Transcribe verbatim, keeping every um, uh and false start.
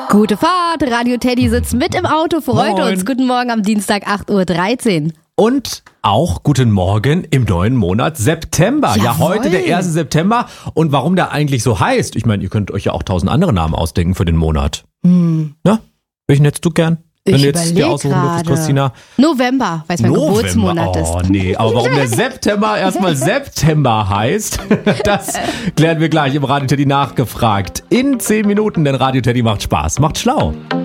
Gute Fahrt, Radio Teddy sitzt mit im Auto, freut Moin. uns. Guten Morgen am Dienstag, acht Uhr dreizehn. Und auch guten Morgen im neuen Monat September. Ja, Jawohl. heute der erste September. Und warum der eigentlich so heißt? Ich meine, ihr könnt euch ja auch tausend andere Namen ausdenken für den Monat. Hm. Na, welchen hättest du gern? Wenn Ich du jetzt dir überleg aussuchen dürftest, gerade. Christina. November, weil es mein Geburtsmonat ist. Oh nee, aber warum der September erstmal September heißt, das klären wir gleich im Radio Teddy nachgefragt. In zehn Minuten, denn Radio Teddy macht Spaß, macht schlau.